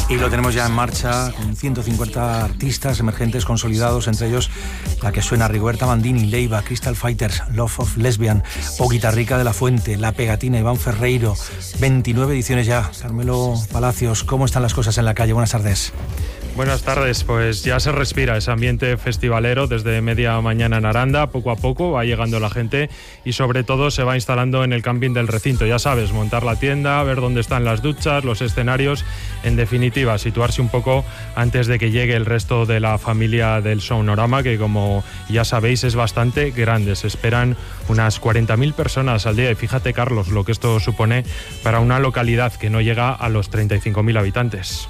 Y lo tenemos ya en marcha con 150 artistas emergentes consolidados, entre ellos la que suena: Rigoberta Bandini, Leiva, Crystal Fighters, Love of Lesbian o Guitarrica de la Fuente, La Pegatina, Iván Ferreiro. 29 ediciones ya. Carmelo Palacios, ¿cómo están las cosas en la calle? Buenas tardes. Buenas tardes, pues ya se respira ese ambiente festivalero desde media mañana en Aranda. Poco a poco va llegando la gente y sobre todo se va instalando en el camping del recinto. Ya sabes, montar la tienda, ver dónde están las duchas, los escenarios, en definitiva, situarse un poco antes de que llegue el resto de la familia del Sonorama, que como ya sabéis es bastante grande. Se esperan unas 40.000 personas al día y fíjate, Carlos, lo que esto supone para una localidad que no llega a los 35.000 habitantes.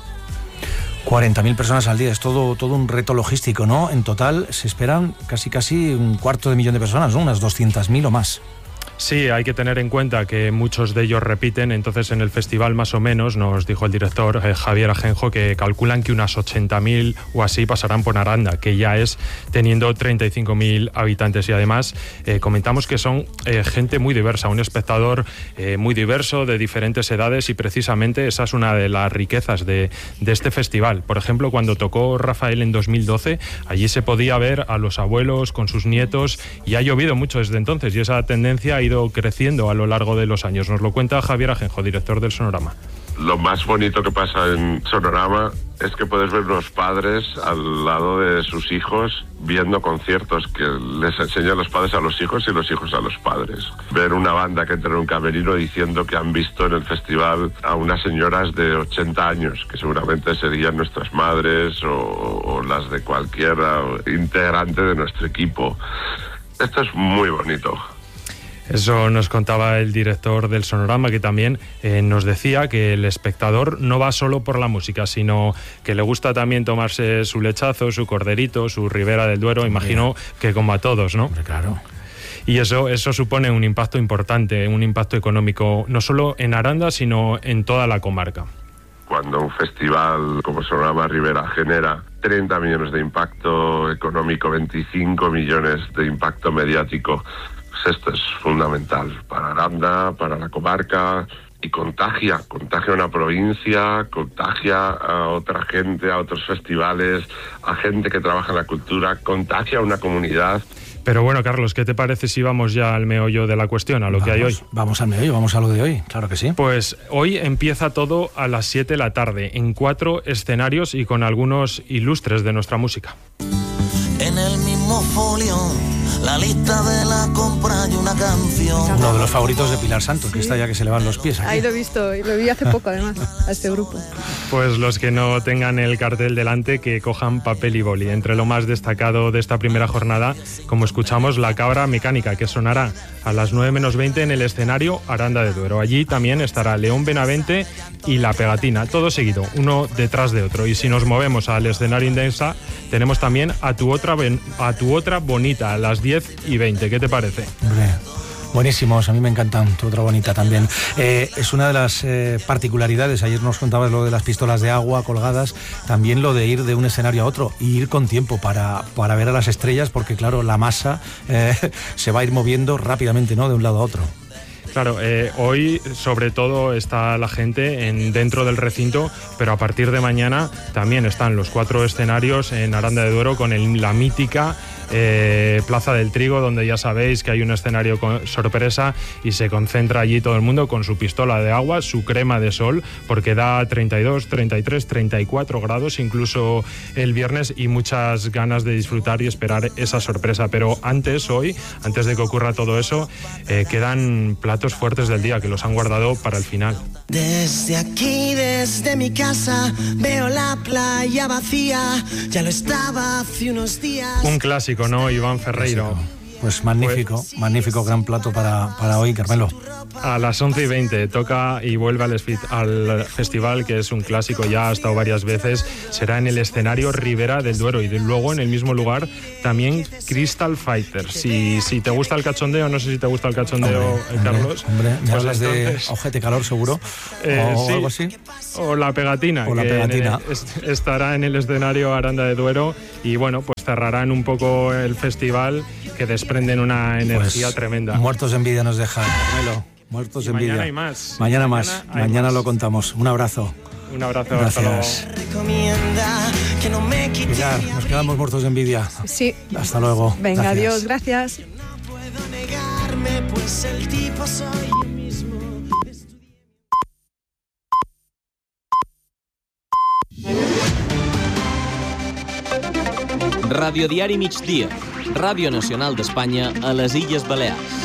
40.000 personas al día, es todo un reto logístico, ¿no? En total se esperan casi 250.000 de personas, ¿no? Unas 200.000 o más. Sí, hay que tener en cuenta que muchos de ellos repiten, entonces en el festival más o menos, nos dijo el director Javier Ajenjo, que calculan que unas 80.000 o así pasarán por Aranda, que ya es teniendo 35.000 habitantes. Y además comentamos que son gente muy diversa, un espectador muy diverso, de diferentes edades, y precisamente esa es una de las riquezas de este festival. Por ejemplo, cuando tocó Rafael en 2012, allí se podía ver a los abuelos con sus nietos, y ha llovido mucho desde entonces, y esa tendencia ha ido creciendo a lo largo de los años. Nos lo cuenta Javier Ajenjo, director del Sonorama. Lo más bonito que pasa en Sonorama es que puedes ver los padres al lado de sus hijos viendo conciertos que les enseñan los padres a los hijos y los hijos a los padres. Ver una banda que entra en un camerino diciendo que han visto en el festival a unas señoras de 80 años, que seguramente serían nuestras madres o las de cualquier integrante de nuestro equipo. Esto es muy bonito. Eso nos contaba el director del Sonorama, que también nos decía que el espectador no va solo por la música, sino que le gusta también tomarse su lechazo, su corderito, su Ribera del Duero, imagino que como a todos, ¿no? Claro. Y eso supone un impacto importante, un impacto económico, no solo en Aranda, sino en toda la comarca. Cuando un festival como Sonorama Ribera genera 30 millones de impacto económico, 25 millones de impacto mediático, esto es fundamental para Aranda, para la comarca, y contagia a una provincia, contagia a otra gente, a otros festivales, a gente que trabaja en la cultura, contagia a una comunidad. Pero bueno, Carlos, ¿qué te parece si vamos ya al meollo de la cuestión, a lo que hay hoy? Vamos al meollo, vamos a lo de hoy, claro que sí. Pues hoy empieza todo a las 7 de la tarde, en 4 escenarios y con algunos ilustres de nuestra música. En el mismo folio, la lista de la compra y una canción. Uno de los favoritos de Pilar Santos, que está ya que se le van los pies aquí. Ahí lo he visto, y lo vi hace poco además, a este grupo. Pues los que no tengan el cartel delante, que cojan papel y boli. Entre lo más destacado de esta primera jornada, como escuchamos, La Cabra Mecánica, que sonará a las 9 menos 20 en el escenario Aranda de Duero. Allí también estará León Benavente y La Pegatina, todo seguido, uno detrás de otro. Y si nos movemos al escenario Indensa, tenemos también a tu otra bonita, a las 10:20. ¿Qué te parece? Hombre, buenísimos, a mí me encantan. Tu otra bonita también. Es una de las particularidades. Ayer nos contabas lo de las pistolas de agua colgadas, también lo de ir de un escenario a otro y ir con tiempo para ver a las estrellas, porque claro, la masa se va a ir moviendo rápidamente, ¿no?, de un lado a otro. Claro, hoy sobre todo está la gente dentro del recinto, pero a partir de mañana también están los 4 escenarios en Aranda de Duero con la mítica Plaza del Trigo, donde ya sabéis que hay un escenario sorpresa y se concentra allí todo el mundo con su pistola de agua, su crema de sol, porque da 32, 33, 34 grados incluso el viernes, y muchas ganas de disfrutar y esperar esa sorpresa. Pero antes de que ocurra todo eso, quedan platos fuertes del día que los han guardado para el final. Desde aquí, desde mi casa, veo la playa vacía, ya lo estaba hace unos días. Un clásico, ¿no, Iván Ferreiro? Pues magnífico, magnífico gran plato para hoy, Carmelo. A las 11:20 toca y vuelve al festival, que es un clásico, ya ha estado varias veces. Será en el escenario Ribera del Duero y luego en el mismo lugar también Crystal Fighters. Si te gusta el cachondeo, no sé si te gusta el cachondeo, Carlos. Hombre, me pues hablas de Ojete Calor seguro, o sí, algo así. O La Pegatina, estará en el escenario Aranda de Duero y bueno, pues cerrarán un poco el festival, que desprenden una energía tremenda. Muertos de envidia nos dejan, Carmelo. Muertos de envidia. Mañana hay más. Mañana lo contamos. Un abrazo. Un abrazo, hasta luego. Pilar, nos quedamos muertos de envidia. Sí. Hasta luego. Venga, Gracias. adiós, gracias. No puedo negarme, pues el tipo soy yo mismo. Radiodiari Migdia, Ràdio Nacional d'Espanya a les Illes Balears.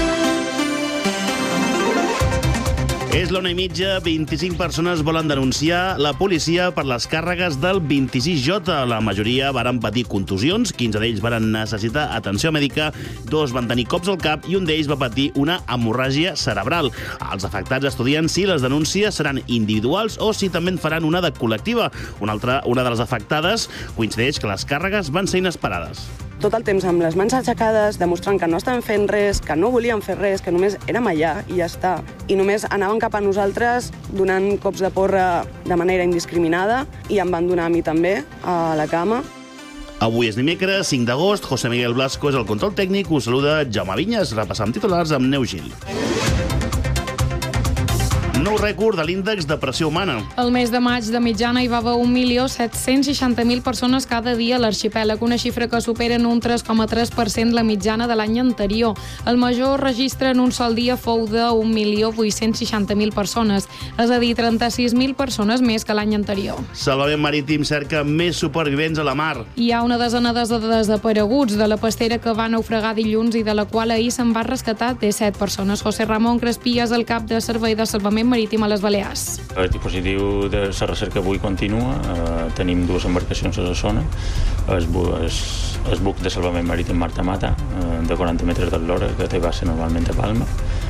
És l'1:30, 25 persones volen denunciar la policia per les càrregues del 26J. La majoria varen patir contusions, 15 d'ells varen necessitar atenció mèdica, 2 van tenir cops al cap i un d'ells va patir una hemorràgia cerebral. Els afectats estudien si les denúncies seran individuals o si també en faran una de col·lectiva. Una de les afectades coincideix que les càrregues van ser inesperades. Tot el temps amb les mans aixecades, demostrant que no estaven fent res, que no volien fer res, que només érem allà i ja està. I només anaven cap a nosaltres donant cops de porra de manera indiscriminada i em van donar a mi també, a la cama. Avui és dimecres, 5 d'agost, José Miguel Blasco és el control tècnic, us saluda Jaume Vinyes, repassant titulars amb Neu Gil. Nou rècord de l'índex de pressió humana. El mes de maig de mitjana hi va haver 1.760.000 persones cada dia a l'arxipèlag, una xifra que supera en un 3,3% la mitjana de l'any anterior. El major registre en un sol dia fou de 1.860.000 persones, és a dir, 36.000 persones més que l'any anterior. Salvament Marítim cerca més supervivents a la mar. Hi ha una desena de desapareguts de la pastera que va naufragar dilluns i de la qual ahir se'n va rescatar 17 persones. José Ramon Crespí és el cap de Servei de Salvament Marítim a les Balears. El dispositiu de la recerca avui continua. Tenim 2 embarcacions a la zona. El buc de salvament marítim Marta Mata, de 40 metres d'eslora, que té base normalment a Palma,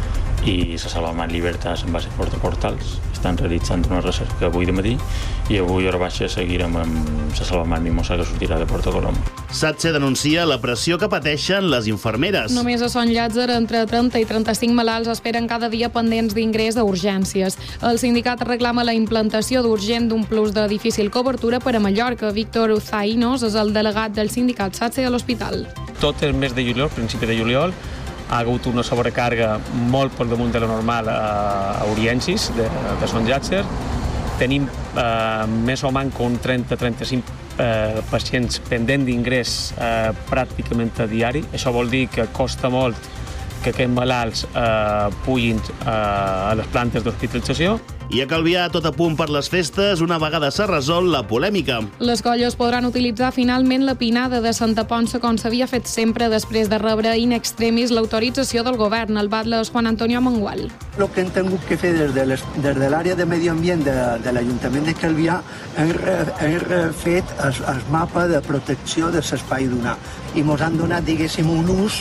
i la Salvament Libertas en base a Porta Portals. Estan realitzant una recerca avui de matí i avui a hora baixa seguirem amb la Salvament Mimosa que sortirà de Porta Colom. SATSE denuncia la pressió que pateixen les infermeres. Només a Son Llàtzer, entre 30 i 35 malalts esperen cada dia pendents d'ingrés a urgències. El sindicat reclama la implantació d'urgent d'un plus de difícil cobertura per a Mallorca. Víctor Uzainos és el delegat del sindicat SATSE a l'hospital. Tot el mes de juliol, principi de juliol, ha hagut una sobrecàrrega molt per damunt de la normal a urgències de Son Llàtzer. Tenim més o menys un 30-35 pacients pendent d'ingrés pràcticament a diari. Això vol dir que costa molt que aquests malalts puguin a les plantes d'hospitalització. I a Calvià, tot a punt per les festes, una vegada s'ha resolt la polèmica. Les colles podran utilitzar finalment la pinada de Santa Ponça com s'havia fet sempre després de rebre in extremis l'autorització del govern. El batlle és Juan Antonio Mengual. El que hem tingut que fer des de l'àrea de medi ambient de l'Ajuntament de Calvià hem refet el mapa de protecció de l'espai dunar i ens han donat, diguéssim, un ús,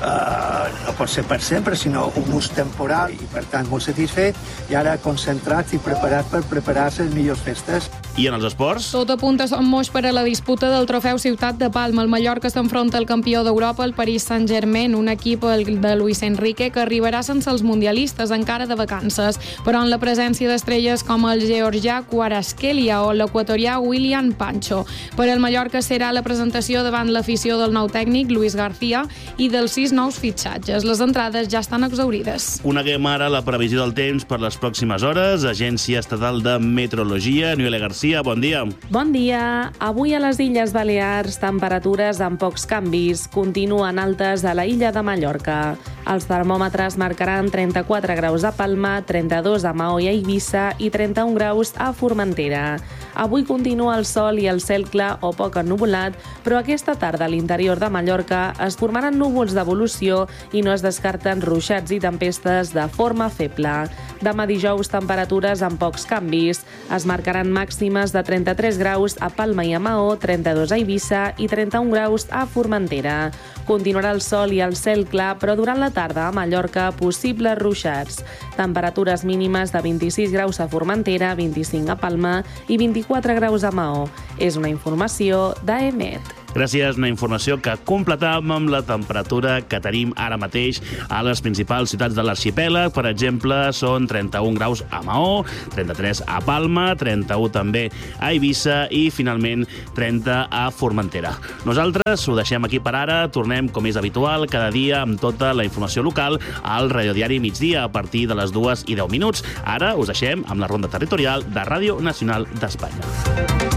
no pot ser per sempre, sinó un ús temporal i, per tant, molt satisfet i ara concentrats i preparats per preparar les millors festes. I en els esports? Tot apunta Son Moix per a la disputa del trofeu Ciutat de Palma. El Mallorca s'enfronta al campió d'Europa, el Paris Saint-Germain, un equip de Luis Enrique que arribarà sense els mundialistes encara de vacances, però en la presència d'estrelles com el georgià Kvaratskhelia o l'equatorià William Pancho. Per al Mallorca serà la presentació davant l'afició del nou tècnic Luis García i dels 6 nous fitxatges. Les entrades ja estan exaurides. Coneguem ara la previsió del temps per les pròximes hores. Agència Estatal de Meteorologia, Noelia García, bon dia. Bon dia. Avui a les Illes Balears, temperatures amb pocs canvis. Continuen altes a la illa de Mallorca. Els termòmetres marcaran 34 graus a Palma, 32 a Maó i a Eivissa i 31 graus a Formentera. Avui continua el sol i el cel clar o poc ennuvolat, però aquesta tarda a l'interior de Mallorca es formaran núvols d'evolució i no es descarten ruixats i tempestes de forma feble. Demà dijous, temperatures amb pocs canvis. Es marcaran màximes de 33 graus a Palma i a Maó, 32 a Eivissa i 31 graus a Formentera. Continuarà el sol i el cel clar, però durant la tarda a Mallorca possibles ruixats. Temperatures mínimes de 26 graus a Formentera, 25 a Palma i 24 graus a Maó. És una informació d'AEMET. Gràcies a una informació que completam amb la temperatura que tenim ara mateix a les principals ciutats de l'arxipèlag. Per exemple, són 31 graus a Maó, 33 a Palma, 31 també a Eivissa i, finalment, 30 a Formentera. Nosaltres ho deixem aquí per ara. Tornem, com és habitual, cada dia amb tota la informació local al Radiodiari Migdia a partir de les 2:10. Ara us deixem amb la ronda territorial de Ràdio Nacional d'Espanya.